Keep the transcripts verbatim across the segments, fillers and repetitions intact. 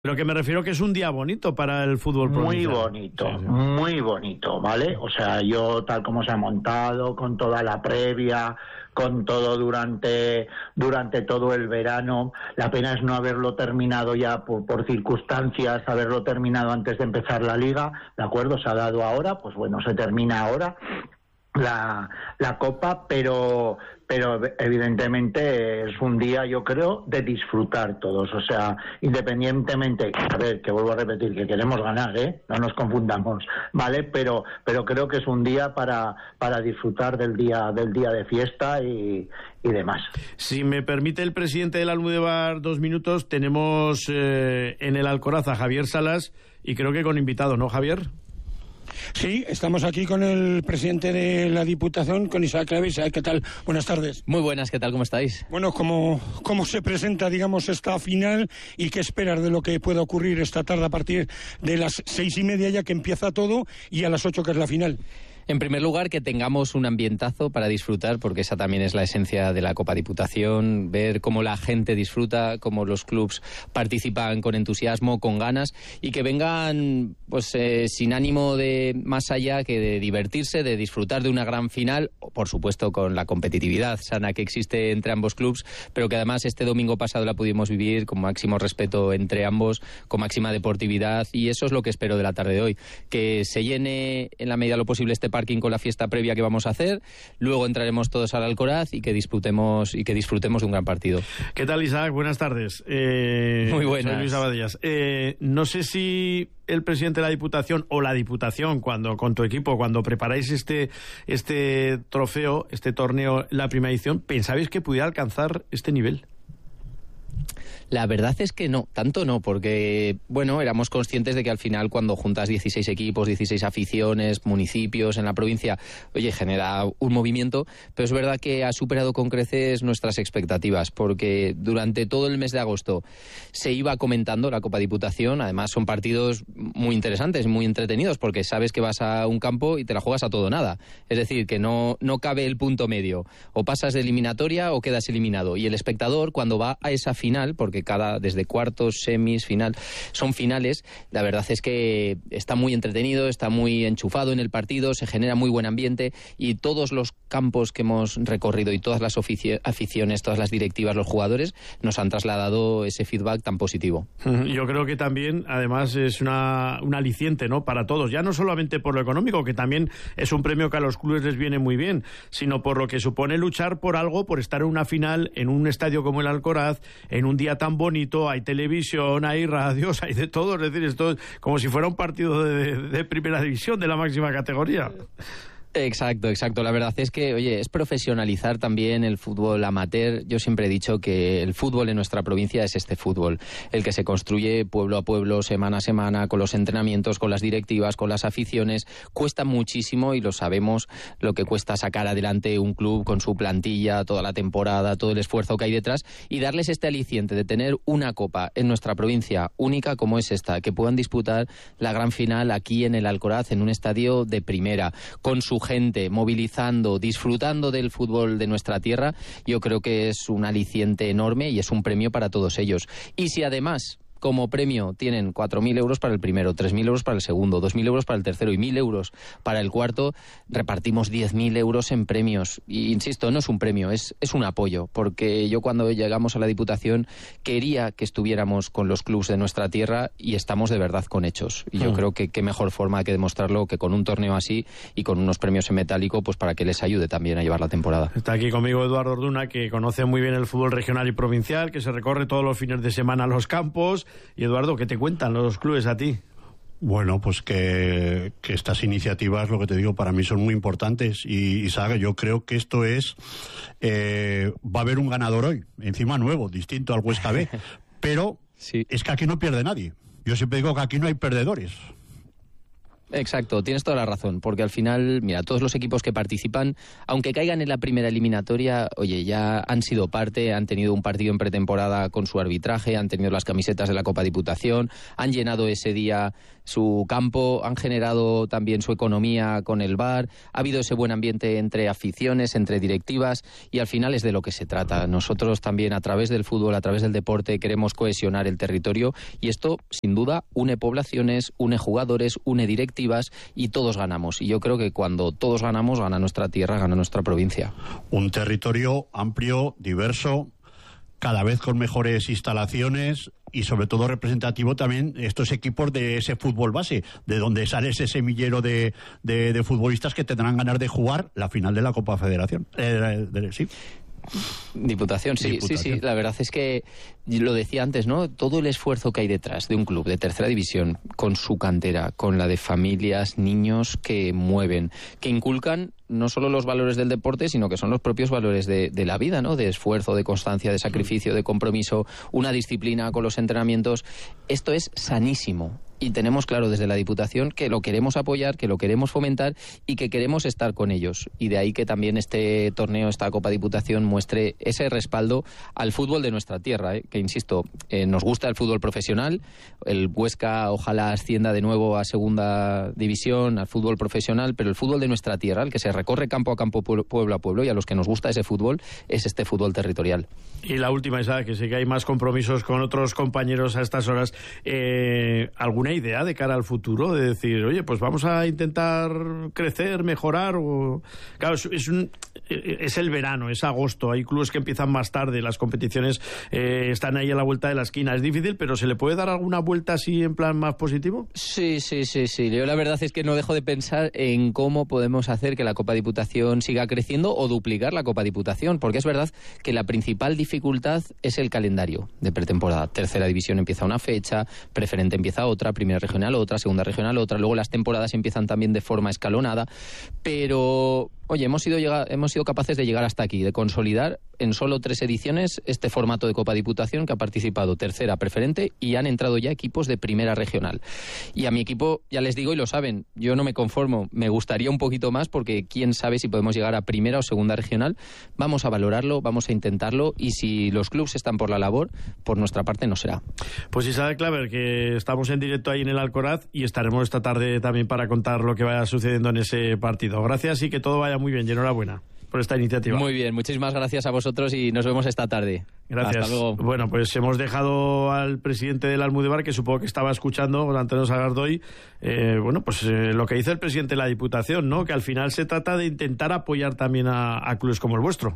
Pero que me refiero que es un día bonito para el fútbol provincial. Muy bonito, sí, sí. muy bonito, ¿vale? O sea, yo tal como se ha montado, con toda la previa, con todo durante durante todo el verano, la pena es no haberlo terminado ya por, por circunstancias, haberlo terminado antes de empezar la liga, ¿de acuerdo? Se ha dado ahora, pues bueno, se termina ahora la, la Copa, pero pero evidentemente es un día, yo creo, de disfrutar todos, o sea, independientemente, a ver, que vuelvo a repetir, que queremos ganar, ¿eh? No nos confundamos, ¿vale? Pero pero creo que es un día para para disfrutar del día del día de fiesta y, y demás. Si me permite el presidente del Almudévar dos minutos, tenemos eh, en el Alcoraz a Javier Salas y creo que con invitado, ¿no, Javier? Sí, estamos aquí con el presidente de la Diputación, con Isaac Clave. Isaac, ¿qué tal? Buenas tardes. Muy buenas, ¿qué tal? ¿Cómo estáis? Bueno, ¿cómo, cómo se presenta, digamos, esta final y qué esperas de lo que pueda ocurrir esta tarde a partir de las seis y media ya que empieza todo y a las ocho que es la final? En primer lugar, que tengamos un ambientazo para disfrutar, porque esa también es la esencia de la Copa Diputación, ver cómo la gente disfruta, cómo los clubs participan con entusiasmo, con ganas, y que vengan pues eh, sin ánimo de más allá que de divertirse, de disfrutar de una gran final, por supuesto con la competitividad sana que existe entre ambos clubs, pero que además este domingo pasado la pudimos vivir con máximo respeto entre ambos, con máxima deportividad, y eso es lo que espero de la tarde de hoy, que se llene en la medida de lo posible este parking con la fiesta previa que vamos a hacer, luego entraremos todos al Alcoraz y que disfrutemos y que disfrutemos de un gran partido. ¿Qué tal, Isaac? Buenas tardes. Eh, Muy buenas. Soy Luis Abadías. Eh, no sé si el presidente de la Diputación o la Diputación, cuando con tu equipo, cuando preparáis este este trofeo, este torneo, la primera edición, ¿pensabais que pudiera alcanzar este nivel? La verdad es que no, tanto no, porque, bueno, éramos conscientes de que al final cuando juntas dieciséis equipos, dieciséis aficiones, municipios en la provincia, oye, genera un movimiento, pero es verdad que ha superado con creces nuestras expectativas, porque durante todo el mes de agosto se iba comentando la Copa Diputación, además son partidos muy interesantes, muy entretenidos, porque sabes que vas a un campo y te la juegas a todo o nada, es decir, que no, no cabe el punto medio, o pasas de eliminatoria o quedas eliminado, y el espectador cuando va a esa final, porque cada desde cuartos, semis, final, son finales, la verdad es que está muy entretenido, está muy enchufado en el partido, se genera muy buen ambiente y todos los campos que hemos recorrido y todas las aficiones, todas las directivas, los jugadores, nos han trasladado ese feedback tan positivo. Yo creo que también, además, es una, un aliciente, ¿no?, para todos, ya no solamente por lo económico, que también es un premio que a los clubes les viene muy bien, sino por lo que supone luchar por algo, por estar en una final, en un estadio como el Alcoraz, en un día tan bonito, hay televisión, hay radios, hay de todo, es decir, esto es como si fuera un partido de, de, de primera división, de la máxima categoría. Exacto, exacto. La verdad es que, oye, es profesionalizar también el fútbol amateur. Yo siempre he dicho que el fútbol en nuestra provincia es este fútbol, el que se construye pueblo a pueblo, semana a semana, con los entrenamientos, con las directivas, con las aficiones. Cuesta muchísimo y lo sabemos lo que cuesta sacar adelante un club con su plantilla, toda la temporada, todo el esfuerzo que hay detrás y darles este aliciente de tener una copa en nuestra provincia única como es esta, que puedan disputar la gran final aquí en el Alcoraz, en un estadio de primera, con su gente, movilizando, disfrutando del fútbol de nuestra tierra. Yo creo que es un aliciente enorme y es un premio para todos ellos. Y si además, como premio, tienen cuatro mil euros para el primero, tres mil euros para el segundo, dos mil euros para el tercero y mil euros para el cuarto, repartimos diez mil euros en premios. Y insisto, no es un premio, es, es un apoyo, porque yo cuando llegamos a la Diputación quería que estuviéramos con los clubs de nuestra tierra y estamos de verdad con hechos. Y yo mm. creo que qué mejor forma que demostrarlo que con un torneo así y con unos premios en metálico, pues para que les ayude también a llevar la temporada. Está aquí conmigo Eduardo Orduna, que conoce muy bien el fútbol regional y provincial, que se recorre todos los fines de semana a los campos. Y Eduardo, ¿qué te cuentan los clubes a ti? Bueno, pues que, que estas iniciativas, lo que te digo, para mí son muy importantes y, y Saga, yo creo que esto es, eh, va a haber un ganador hoy, encima nuevo, distinto al Huesca B, pero sí. Es que aquí no pierde nadie. Yo siempre digo que aquí no hay perdedores. Exacto, tienes toda la razón, porque al final, mira, todos los equipos que participan, aunque caigan en la primera eliminatoria, oye, ya han sido parte, han tenido un partido en pretemporada con su arbitraje, han tenido las camisetas de la Copa Diputación, han llenado ese día su campo, han generado también su economía con el V A R, ha habido ese buen ambiente entre aficiones, entre directivas, y al final es de lo que se trata. Nosotros también, a través del fútbol, a través del deporte, queremos cohesionar el territorio, y esto, sin duda, une poblaciones, une jugadores, une directivas, y todos ganamos. Y yo creo que cuando todos ganamos, gana nuestra tierra, gana nuestra provincia. Un territorio amplio, diverso, cada vez con mejores instalaciones y sobre todo representativo también estos equipos de ese fútbol base, de donde sale ese semillero de, de, de futbolistas que tendrán ganas de jugar la final de la Copa Federación. Eh, de, de, sí. Diputación, sí, Diputación. sí, sí. La verdad es que, lo decía antes, ¿no? Todo el esfuerzo que hay detrás de un club de tercera división, con su cantera, con la de familias, niños que mueven, que inculcan no solo los valores del deporte, sino que son los propios valores de, de la vida, ¿no? De esfuerzo, de constancia, de sacrificio, de compromiso, una disciplina con los entrenamientos. Esto es sanísimo. Y tenemos claro desde la Diputación que lo queremos apoyar, que lo queremos fomentar y que queremos estar con ellos. Y de ahí que también este torneo, esta Copa Diputación, muestre ese respaldo al fútbol de nuestra tierra, ¿eh? Que, insisto, eh, nos gusta el fútbol profesional. El Huesca ojalá ascienda de nuevo a segunda división, al fútbol profesional, pero el fútbol de nuestra tierra, el que se recorre campo a campo, pueblo a pueblo, y a los que nos gusta ese fútbol, es este fútbol territorial. Y la última, Isaac, que sé que hay más compromisos con otros compañeros a estas horas. Eh, ¿Alguna idea de cara al futuro? De decir, oye, pues vamos a intentar crecer, mejorar. O... Claro, es, es, un, es el verano, es agosto. Hay clubes que empiezan más tarde, las competiciones eh, están ahí a la vuelta de la esquina. Es difícil, pero ¿se le puede dar alguna vuelta así en plan más positivo? Sí, sí, sí, sí. Yo la verdad es que no dejo de pensar en cómo podemos hacer que la Copa Diputación siga creciendo o duplicar la Copa Diputación, porque es verdad que la principal dificultad es el calendario de pretemporada. Tercera división empieza una fecha, preferente empieza otra, primera regional otra, segunda regional otra, luego las temporadas empiezan también de forma escalonada, pero oye, hemos sido, llega, hemos sido capaces de llegar hasta aquí, de consolidar en solo tres ediciones este formato de Copa Diputación, que ha participado tercera, preferente, y han entrado ya equipos de primera regional. Y a mi equipo, ya les digo y lo saben, yo no me conformo, me gustaría un poquito más, porque quién sabe si podemos llegar a primera o segunda regional. Vamos a valorarlo, vamos a intentarlo, y si los clubes están por la labor, por nuestra parte no será. Pues Isaac Claver, que estamos en directo ahí en el Alcoraz y estaremos esta tarde también para contar lo que vaya sucediendo en ese partido. Gracias y que todo vaya muy bien, y enhorabuena por esta iniciativa. Muy bien, muchísimas gracias a vosotros y nos vemos esta tarde. Gracias. Hasta luego. Bueno, pues hemos dejado al presidente del Almudévar, que supongo que estaba escuchando, Antonio Sagardoy, eh, bueno, pues eh, lo que dice el presidente de la Diputación, ¿no? Que al final se trata de intentar apoyar también a, a clubes como el vuestro.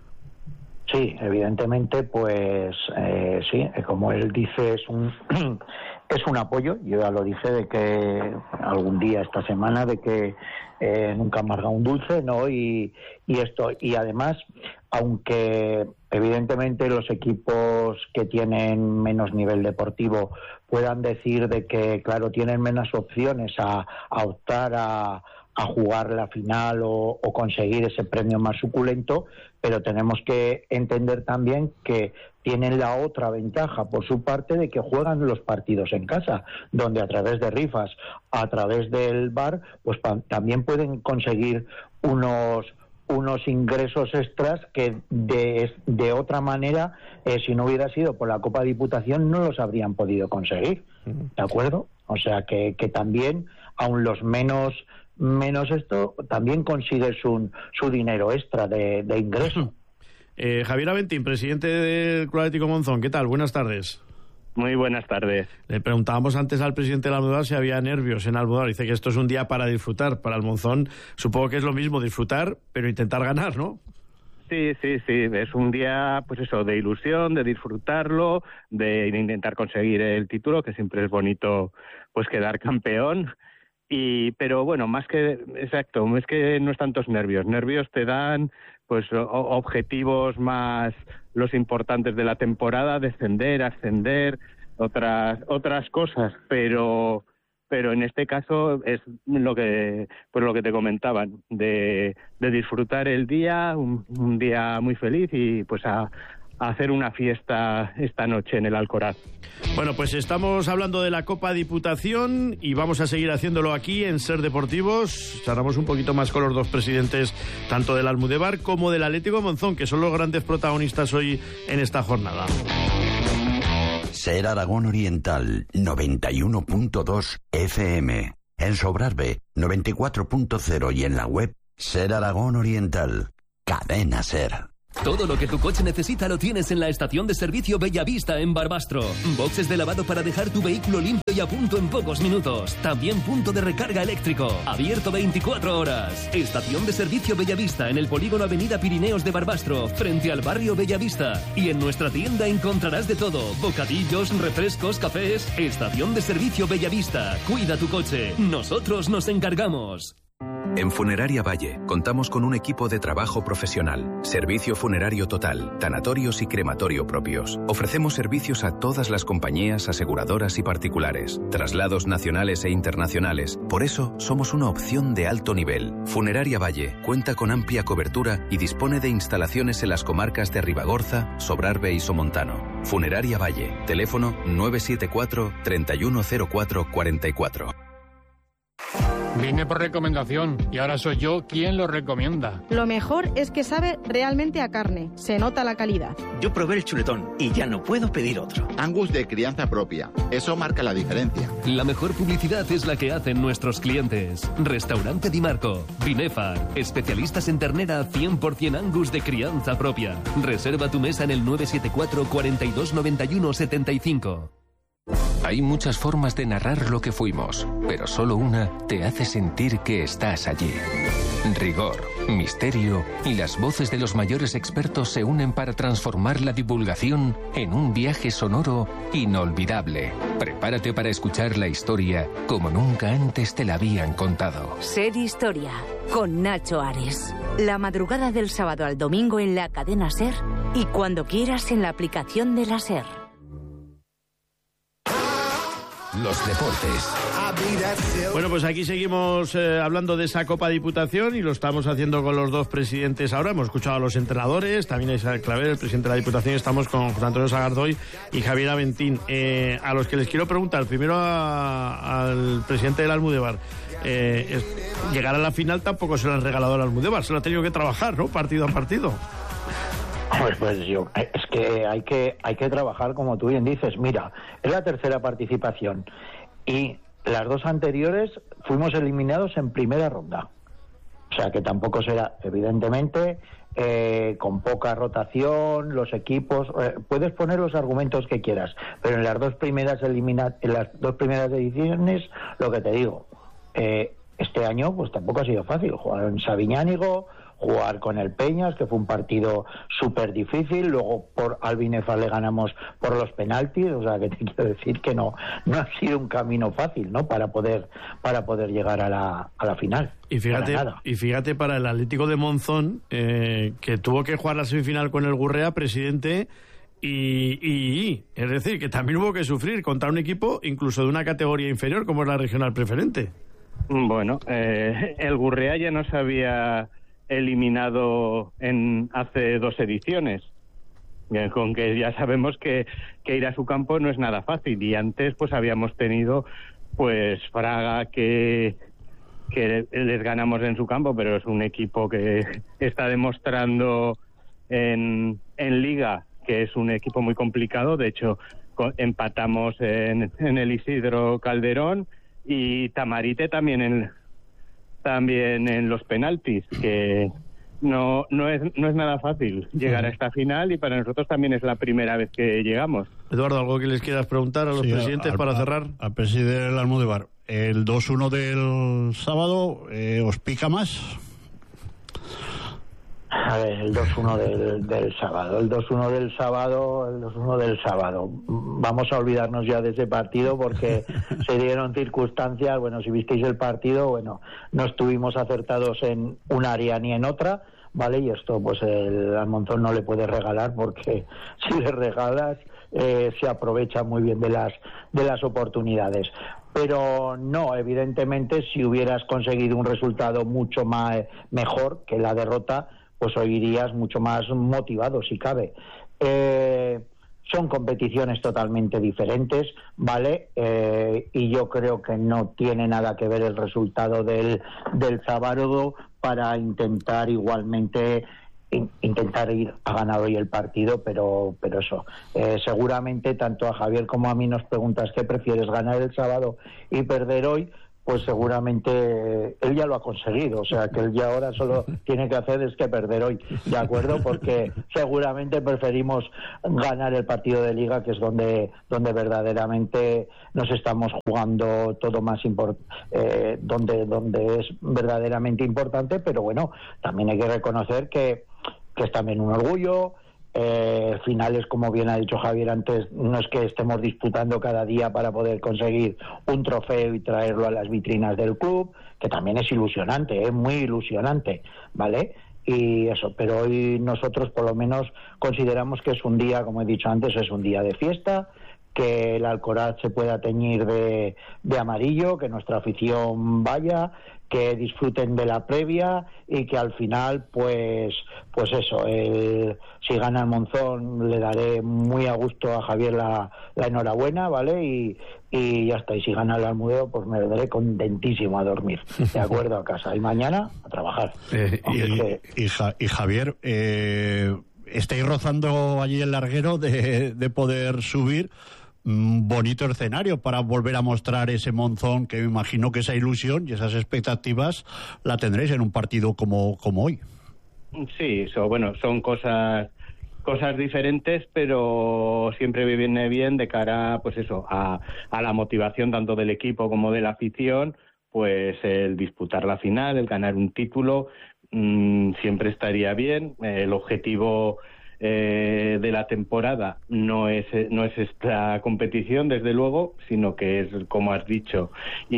Sí, evidentemente, pues eh, sí, como él dice, es un es un apoyo. Yo ya lo dije de que algún día esta semana de que eh, nunca amarga un dulce, ¿no? Y, y esto, y además, aunque evidentemente los equipos que tienen menos nivel deportivo puedan decir de que, claro, tienen menos opciones a, a optar a a jugar la final o, o conseguir ese premio más suculento, pero tenemos que entender también que tienen la otra ventaja por su parte de que juegan los partidos en casa, donde a través de rifas, a través del V A R, pues pa- también pueden conseguir unos unos ingresos extras que de, de otra manera, eh, si no hubiera sido por la Copa Diputación, no los habrían podido conseguir, ¿de acuerdo? O sea que, que también, aun los menos menos esto, también consigues un, su dinero extra de, de ingreso. Eh, Javier Aventín, presidente del Club Atlético Monzón, ¿qué tal? Buenas tardes. Muy buenas tardes. Le preguntábamos antes al presidente del Almudévar si había nervios en Almudévar. Dice que esto es un día para disfrutar. Para el Monzón supongo que es lo mismo, disfrutar, pero intentar ganar, ¿no? Sí, sí, sí. Es un día, pues eso, de ilusión, de disfrutarlo, de intentar conseguir el título, que siempre es bonito, pues quedar campeón. Y, pero bueno, más que, exacto, es que no es tantos nervios. Nervios te dan, pues, o, objetivos más los importantes de la temporada, descender, ascender, otras otras cosas, pero pero en este caso es lo que pues lo que te comentaban, de, de disfrutar el día, un, un día muy feliz y pues a, a hacer una fiesta esta noche en el Alcoraz. Bueno, pues estamos hablando de la Copa Diputación y vamos a seguir haciéndolo aquí en Ser Deportivos. Charlamos un poquito más con los dos presidentes, tanto del Almudévar como del Atlético de Monzón, que son los grandes protagonistas hoy en esta jornada. Ser Aragón Oriental, noventa y uno punto dos F M. En Sobrarbe, noventa y cuatro punto cero y en la web Ser Aragón Oriental. Cadena Ser. Todo lo que tu coche necesita lo tienes en la estación de servicio Bellavista en Barbastro. Boxes de lavado para dejar tu vehículo limpio y a punto en pocos minutos. También punto de recarga eléctrico. Abierto veinticuatro horas. Estación de servicio Bellavista en el polígono Avenida Pirineos de Barbastro, frente al barrio Bellavista. Y en nuestra tienda encontrarás de todo: bocadillos, refrescos, cafés. Estación de servicio Bellavista. Cuida tu coche. Nosotros nos encargamos. En Funeraria Valle contamos con un equipo de trabajo profesional, servicio funerario total, tanatorios y crematorio propios. Ofrecemos servicios a todas las compañías, aseguradoras y particulares, traslados nacionales e internacionales. Por eso somos una opción de alto nivel. Funeraria Valle cuenta con amplia cobertura y dispone de instalaciones en las comarcas de Ribagorza, Sobrarbe y Somontano. Funeraria Valle, teléfono nueve siete cuatro, tres uno cero cuatro, cuatro cuatro. Vine por recomendación y ahora soy yo quien lo recomienda. Lo mejor es que sabe realmente a carne, se nota la calidad. Yo probé el chuletón y ya no puedo pedir otro. Angus de crianza propia, eso marca la diferencia. La mejor publicidad es la que hacen nuestros clientes. Restaurante Di Marco, Binefar, especialistas en ternera cien por ciento Angus de crianza propia. Reserva tu mesa en el nueve siete cuatro, cuarenta y dos, noventa y uno, setenta y cinco. Hay muchas formas de narrar lo que fuimos, pero solo una te hace sentir que estás allí. Rigor, misterio y las voces de los mayores expertos se unen para transformar la divulgación en un viaje sonoro inolvidable. Prepárate para escuchar la historia como nunca antes te la habían contado. Ser Historia, con Nacho Ares. La madrugada del sábado al domingo en la cadena Ser y cuando quieras en la aplicación de la Ser. Los deportes. Bueno, pues aquí seguimos eh, hablando de esa Copa Diputación y lo estamos haciendo con los dos presidentes ahora. Hemos escuchado a los entrenadores, también a Isabel Claver, el presidente de la Diputación. Estamos con José Antonio Sagardoy y Javier Aventín. Eh, a los que les quiero preguntar, primero a, al presidente del Almudévar. Eh, es, llegar a la final tampoco se lo han regalado al Almudévar, se lo ha tenido que trabajar, ¿no? Partido a partido. Pues, pues yo, es que hay que hay que trabajar como tú bien dices. Mira, es la tercera participación y las dos anteriores fuimos eliminados en primera ronda. O sea que tampoco será, evidentemente, eh, con poca rotación, los equipos, eh, puedes poner los argumentos que quieras, pero en las dos primeras elimina, en las dos primeras ediciones, lo que te digo, eh, este año pues tampoco ha sido fácil. Jugar en Sabiñánigo, jugar con el Peñas, que fue un partido súper difícil, luego por Albinefar le ganamos por los penaltis, o sea que te quiero decir que no no ha sido un camino fácil, ¿no? Para poder para poder llegar a la a la final. Y fíjate y fíjate para el Atlético de Monzón, eh, que tuvo que jugar la semifinal con el Gurrea, presidente, y, y, y es decir, que también hubo que sufrir contra un equipo incluso de una categoría inferior como es la regional preferente. Bueno, eh, el Gurrea ya nos había eliminado en hace dos ediciones, con que ya sabemos que, que ir a su campo no es nada fácil, y antes pues habíamos tenido pues Fraga que, que les ganamos en su campo, pero es un equipo que está demostrando en, en Liga que es un equipo muy complicado. De hecho empatamos en, en el Isidro Calderón, y Tamarite también en también en los penaltis, que no no es no es nada fácil llegar a esta final, y para nosotros también es la primera vez que llegamos. Eduardo, ¿algo que les quieras preguntar a los sí, presidentes al, para cerrar? Al presidente del Almudévar, el dos uno del sábado, eh, ¿os pica más? A ver, el dos uno del, del sábado, el dos uno del sábado, el dos uno del sábado. Vamos a olvidarnos ya de ese partido porque se dieron circunstancias, bueno, si visteis el partido, bueno, no estuvimos acertados en un área ni en otra, ¿vale? Y esto, pues, el Almonzón no le puede regalar, porque si le regalas, eh, se aprovecha muy bien de las, de las oportunidades. Pero no, evidentemente, si hubieras conseguido un resultado mucho más mejor que la derrota, pues hoy irías mucho más motivado, si cabe. Eh, son competiciones totalmente diferentes, ¿vale? Eh, y yo creo que no tiene nada que ver el resultado del, del sábado para intentar igualmente in, intentar ir a ganar hoy el partido, pero pero eso, eh, seguramente tanto a Javier como a mí nos preguntas qué prefieres, ganar el sábado y perder hoy, pues seguramente él ya lo ha conseguido, o sea que él ya ahora solo tiene que hacer es que perder hoy, ¿de acuerdo? Porque seguramente preferimos ganar el partido de Liga, que es donde donde verdaderamente nos estamos jugando todo más import eh, donde donde es verdaderamente importante, pero bueno, también hay que reconocer que, que es también un orgullo. Eh, finales, como bien ha dicho Javier antes, no es que estemos disputando cada día para poder conseguir un trofeo y traerlo a las vitrinas del club, que también es ilusionante, es muy ilusionante, ¿vale? Y eso, pero hoy nosotros por lo menos consideramos que es un día, como he dicho antes, es un día de fiesta, que el Alcoraz se pueda teñir de, de amarillo, que nuestra afición vaya, que disfruten de la previa y que al final, pues pues eso, el, si gana el Monzón le daré muy a gusto a Javier la, la enhorabuena, ¿vale? Y, y ya está, y si gana el Almudeo, pues me daré contentísimo a dormir, de acuerdo, a casa, y mañana a trabajar. Eh, y, que... y, ja, y Javier, eh, estáis rozando allí el larguero de, de poder subir. Un bonito escenario para volver a mostrar ese Monzón, que me imagino que esa ilusión y esas expectativas la tendréis en un partido como, como hoy. Sí, so, bueno, son cosas cosas diferentes, pero siempre viene bien de cara, pues eso, a, a la motivación tanto del equipo como de la afición, pues el disputar la final, el ganar un título, mmm, siempre estaría bien. El objetivo Eh, de la temporada no es no es esta competición, desde luego, sino que es, como has dicho,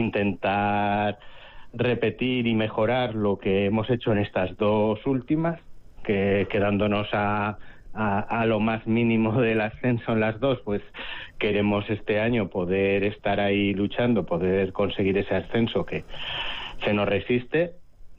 intentar repetir y mejorar lo que hemos hecho en estas dos últimas, que quedándonos a, a, a lo más mínimo del ascenso en las dos, pues queremos este año poder estar ahí luchando, poder conseguir ese ascenso que se nos resiste.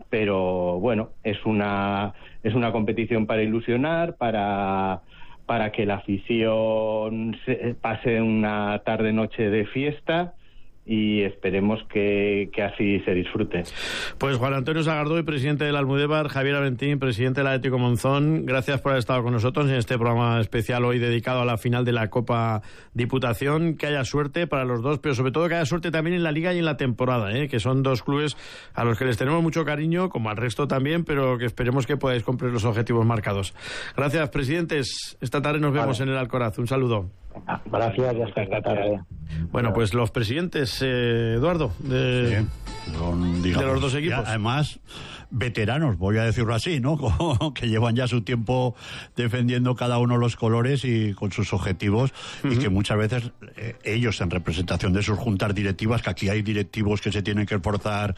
Pero bueno, es una es una competición para ilusionar, para para que la afición se, pase una tarde-noche de fiesta, y esperemos que, que así se disfrute. Pues Juan Antonio Sagardoy, presidente del Almudévar, Javier Aventín, presidente del Atlético Monzón, gracias por haber estado con nosotros en este programa especial hoy dedicado a la final de la Copa Diputación. Que haya suerte para los dos, pero sobre todo que haya suerte también en la Liga y en la temporada, ¿eh? Que son dos clubes a los que les tenemos mucho cariño, como al resto también, pero que esperemos que podáis cumplir los objetivos marcados. Gracias, presidentes. Esta tarde nos vemos vale. en el Alcoraz. Un saludo. Gracias y hasta esta tarde. Bueno, pues los presidentes, eh, Eduardo, de, sí, son, digamos, de los dos equipos. Ya, además, veteranos, voy a decirlo así, ¿no? Que llevan ya su tiempo defendiendo cada uno los colores y con sus objetivos, uh-huh. y que muchas veces eh, ellos, en representación de sus juntas directivas, que aquí hay directivos que se tienen que esforzar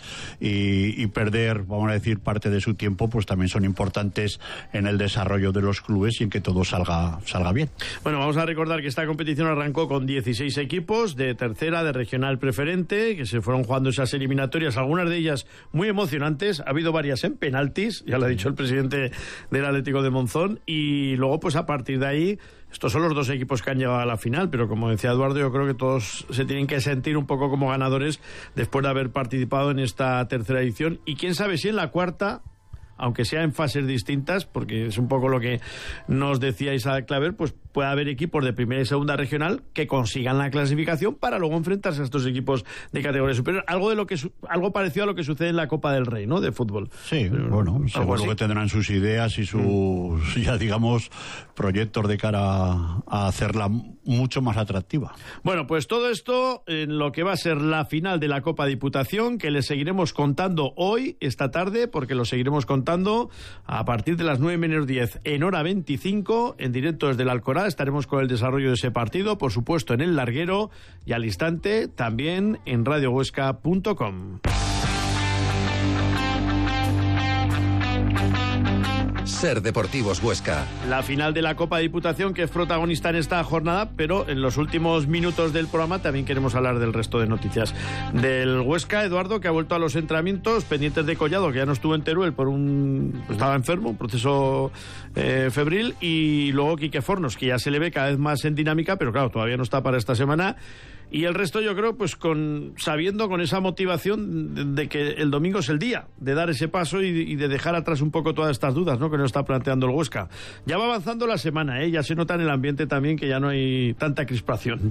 y, y perder, vamos a decir, parte de su tiempo, pues también son importantes en el desarrollo de los clubes y en que todo salga, salga bien. Bueno, vamos a recordar que esta competición arrancó con dieciséis equipos de tercera, de regional preferente, que se fueron jugando esas eliminatorias, algunas de ellas muy emocionantes. Ha habido varias en penaltis, ya lo ha dicho el presidente del Atlético de Monzón, y luego pues a partir de ahí, estos son los dos equipos que han llegado a la final, pero como decía Eduardo, yo creo que todos se tienen que sentir un poco como ganadores después de haber participado en esta tercera edición, y quién sabe si en la cuarta, aunque sea en fases distintas, porque es un poco lo que nos decía Isaac Claver, pues puede haber equipos de primera y segunda regional que consigan la clasificación para luego enfrentarse a estos equipos de categoría superior. Algo de lo que algo parecido a lo que sucede en la Copa del Rey, ¿no? De fútbol. Sí, Pero, bueno, seguro que tendrán sus ideas y sus, mm. ya digamos, proyectos de cara a hacerla mucho más atractiva. Bueno, pues todo esto en lo que va a ser la final de la Copa Diputación, que les seguiremos contando hoy, esta tarde, porque lo seguiremos contando a partir de las nueve menos diez en hora veinticinco, en directo desde el Alcoraz. Estaremos con el desarrollo de ese partido, por supuesto, en el larguero, y al instante también en radio huesca punto com. Ser Deportivos Huesca. La final de la Copa de Diputación, que es protagonista en esta jornada, pero en los últimos minutos del programa también queremos hablar del resto de noticias. Del Huesca, Eduardo, que ha vuelto a los entrenamientos, pendientes de Collado, que ya no estuvo en Teruel por un... estaba enfermo, un proceso eh, febril, y luego Quique Fornos, que ya se le ve cada vez más en dinámica, pero claro, todavía no está para esta semana. Y el resto, yo creo, pues con sabiendo, con esa motivación de, de que el domingo es el día de dar ese paso y, y de dejar atrás un poco todas estas dudas, ¿no?, que nos está planteando el Huesca. Ya va avanzando la semana, ¿eh? Ya se nota en el ambiente también que ya no hay tanta crispación.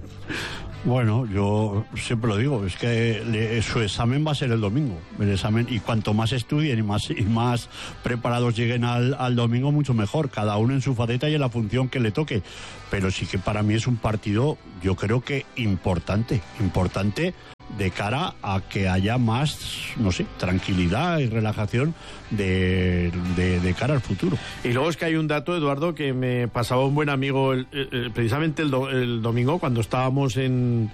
Bueno, yo siempre lo digo, es que le, su examen va a ser el domingo, el examen, y cuanto más estudien y más, y más preparados lleguen al, al domingo, mucho mejor, cada uno en su faceta y en la función que le toque. Pero sí que para mí es un partido, yo creo que importante, importante de cara a que haya más, no sé, tranquilidad y relajación de, de, de cara al futuro. Y luego es que hay un dato, Eduardo, que me pasaba un buen amigo el, el, precisamente el, do, el domingo cuando estábamos en,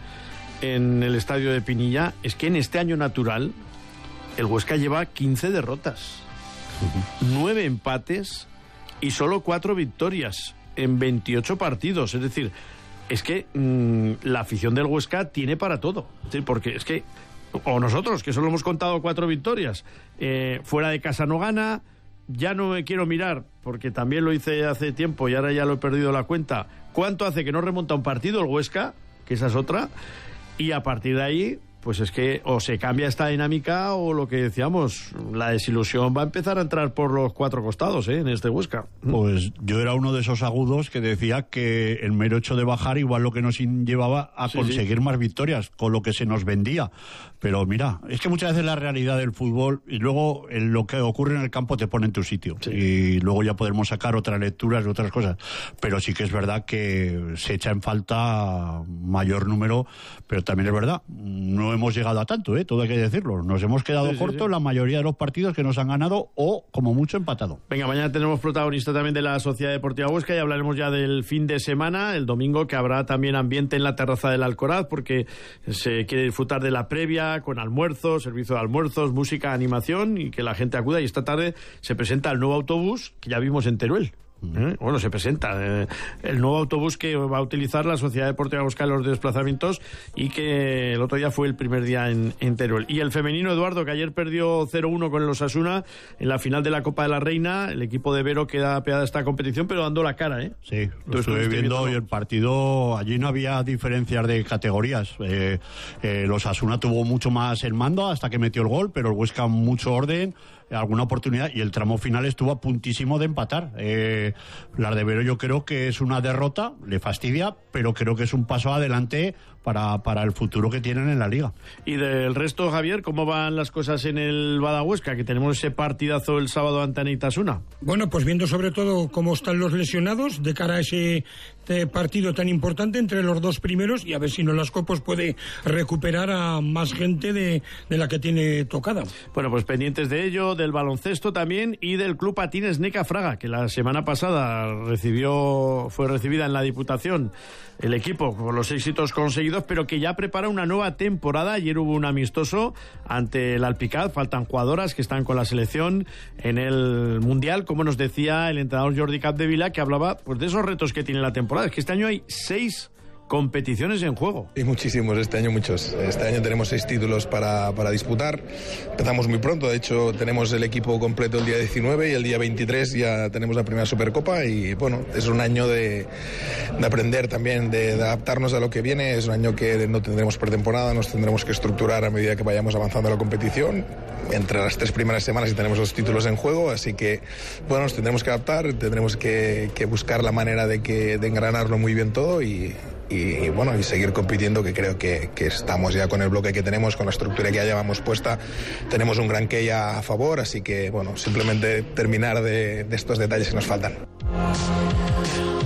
en el estadio de Pinilla, es que en este año natural el Huesca lleva quince derrotas, uh-huh. nueve empates y solo cuatro victorias en veintiocho partidos, es decir, es que mmm, la afición del Huesca tiene para todo, es decir, porque es que, o nosotros, que solo hemos contado cuatro victorias, eh, fuera de casa no gana, ya no me quiero mirar, porque también lo hice hace tiempo y ahora ya lo he perdido la cuenta, cuánto hace que no remonta un partido el Huesca, que esa es otra, y a partir de ahí, pues es que o se cambia esta dinámica o lo que decíamos, la desilusión va a empezar a entrar por los cuatro costados, ¿eh?, en este Huesca. Pues yo era uno de esos agudos que decía que el mero hecho de bajar igual lo que nos llevaba a sí, conseguir sí. más victorias, con lo que se nos vendía. Pero mira, es que muchas veces la realidad del fútbol y luego en lo que ocurre en el campo te pone en tu sitio. Sí. Y luego ya podemos sacar otras lecturas y otras cosas. Pero sí que es verdad que se echa en falta mayor número, pero también es verdad, no hemos llegado a tanto, ¿eh? Todo hay que decirlo. Nos hemos quedado sí, cortos sí, sí. la mayoría de los partidos que nos han ganado o, como mucho, empatado. Venga, mañana tenemos protagonista también de la Sociedad Deportiva Huesca y hablaremos ya del fin de semana, el domingo, que habrá también ambiente en la terraza del Alcoraz porque se quiere disfrutar de la previa con almuerzos, servicio de almuerzos, música, animación y que la gente acuda. Y esta tarde se presenta el nuevo autobús que ya vimos en Teruel. ¿Eh? Bueno, se presenta eh, el nuevo autobús que va a utilizar la Sociedad Deportiva Huesca en los desplazamientos y que el otro día fue el primer día en, en Teruel. Y el femenino, Eduardo, que ayer perdió cero uno con el Osasuna en la final de la Copa de la Reina. El equipo de Vero queda pegada a esta competición, pero dando la cara, ¿eh? Sí, lo estuve viendo hoy el partido. Allí no había diferencias de categorías. Eh, eh, el Osasuna tuvo mucho más el mando hasta que metió el gol, pero el Huesca mucho orden, alguna oportunidad, y el tramo final estuvo a puntísimo de empatar. Eh, la de Vero yo creo que es una derrota, le fastidia, pero creo que es un paso adelante para, para el futuro que tienen en la liga. Y del resto, Javier, ¿cómo van las cosas en el Badahuesca? Que tenemos ese partidazo el sábado ante Anaitasuna. Bueno, pues viendo sobre todo cómo están los lesionados de cara a ese partido tan importante entre los dos primeros y a ver si Nolasco pues puede recuperar a más gente de, de la que tiene tocada. Bueno, pues pendientes de ello, del baloncesto también y del Club Patines Neca Fraga, que la semana pasada recibió fue recibida en la Diputación el equipo por los éxitos conseguidos, pero que ya prepara una nueva temporada. Ayer hubo un amistoso ante el Alpicaz, faltan jugadoras que están con la selección en el Mundial, como nos decía el entrenador Jordi Capdevila, que hablaba pues de esos retos que tiene la temporada. Es que este año hay seis competiciones en juego. Y muchísimos, este año muchos. Este año tenemos seis títulos para, para disputar. Empezamos muy pronto, de hecho tenemos el equipo completo el día diecinueve y el día veintitrés ya tenemos la primera Supercopa y bueno, es un año de, de aprender también, de, de adaptarnos a lo que viene. Es un año que no tendremos pretemporada, nos tendremos que estructurar a medida que vayamos avanzando en la competición. Entre las tres primeras semanas y tenemos los títulos en juego, así que bueno, nos tendremos que adaptar, tendremos que, que buscar la manera de, que, de engranarlo muy bien todo y Y, y bueno, y seguir compitiendo, que creo que, que estamos ya con el bloque que tenemos, con la estructura que ya llevamos puesta, tenemos un gran que ya a favor, así que bueno, simplemente terminar de, de estos detalles que nos faltan. Y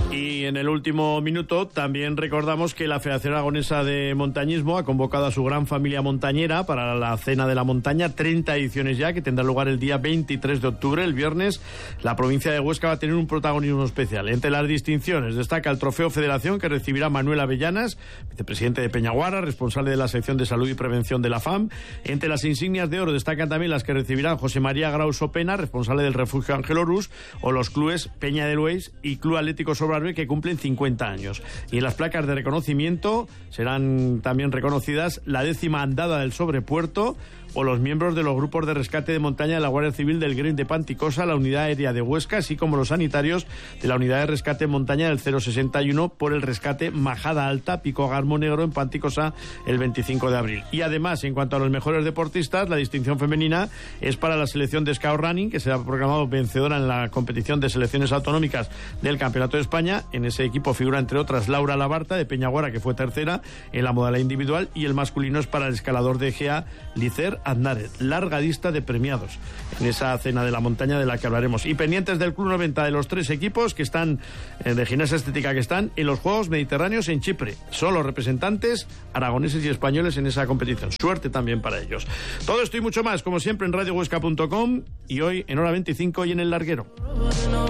en el último minuto también recordamos que la Federación Aragonesa de Montañismo ha convocado a su gran familia montañera para la Cena de la Montaña, treinta ediciones ya, que tendrá lugar el día veintitrés de octubre, el viernes. La provincia de Huesca va a tener un protagonismo especial. Entre las distinciones destaca el Trofeo Federación, que recibirá Manuel Avellanas, vicepresidente de Peñaguara, responsable de la sección de Salud y Prevención de la F A M. Entre las insignias de oro destacan también las que recibirán José María Grauso Pena, responsable del Refugio Ángel Horus, o los clubes Peña de Luis y Club Atlético Sobrarbe, que cumplen cincuenta años. Y en las placas de reconocimiento serán también reconocidas la décima andada del Sobrepuerto o los miembros de los grupos de rescate de montaña de la Guardia Civil del Green de Panticosa, la Unidad Aérea de Huesca, así como los sanitarios de la Unidad de Rescate de Montaña del cero sesenta y uno por el rescate Majada Alta, Pico Garmo Negro en Panticosa el veinticinco de abril. Y además, en cuanto a los mejores deportistas, la distinción femenina es para la selección de Scout Running, que será proclamado vencedora en la competición de selecciones autonómicas del Campeonato de España. En ese equipo figura, entre otras, Laura Labarta de Peñaguara, que fue tercera en la modalidad individual, y el masculino es para el escalador de Egea, Licer Aznaret, larga lista de premiados en esa Cena de la Montaña de la que hablaremos. Y pendientes del Club noventa de los tres equipos que están eh, de gimnasia estética que están en los Juegos Mediterráneos en Chipre. Son los representantes aragoneses y españoles en esa competición. Suerte también para ellos. Todo esto y mucho más, como siempre, en radio huesca punto com y hoy en hora veinticinco y en El Larguero.